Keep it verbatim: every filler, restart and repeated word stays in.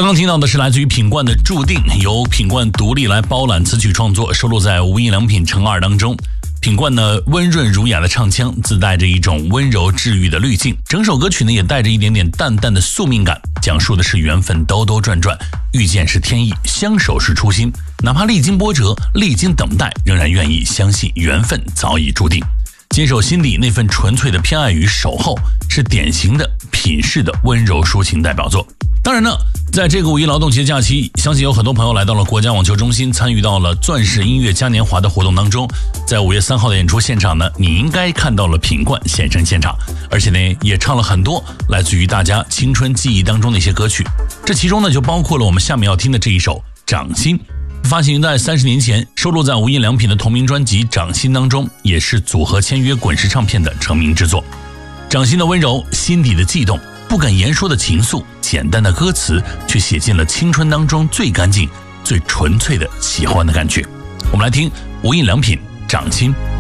刚刚听到的是来自于品冠的《注定》，由品冠独立来包揽词曲创作，收录在无印良品《乘二》当中。品冠呢温润儒雅的唱腔，自带着一种温柔治愈的滤镜，整首歌曲呢也带着一点点淡淡的宿命感，讲述的是缘分兜兜转转，遇见是天意，相守是初心，哪怕历经波折，历经等待，仍然愿意相信缘分早已注定。坚守心底那份纯粹的偏爱与守候，是典型的品式的温柔抒情代表作。当然呢，在这个五一劳动节假期，相信有很多朋友来到了国家网球中心，参与到了钻石音乐嘉年华的活动当中。在五月三号的演出现场呢，你应该看到了品冠现身现场，而且呢，也唱了很多来自于大家青春记忆当中的一些歌曲。这其中呢，就包括了我们下面要听的这一首《掌心》，发行在三十年前，收录在无印良品的同名专辑《掌心》当中，也是组合签约滚石唱片的成名之作。掌心的温柔，心底的悸动，不敢言说的情愫，简单的歌词却写进了青春当中最干净最纯粹的喜欢的感觉。我们来听无印良品《掌心》。